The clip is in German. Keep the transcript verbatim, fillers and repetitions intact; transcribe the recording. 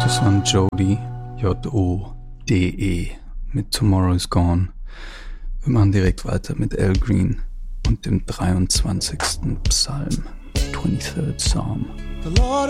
Das war Jody, J O D E, mit Tomorrow is Gone. Wir machen direkt weiter mit Al Green und dem dreiundzwanzigsten Psalm, twenty-third Psalm.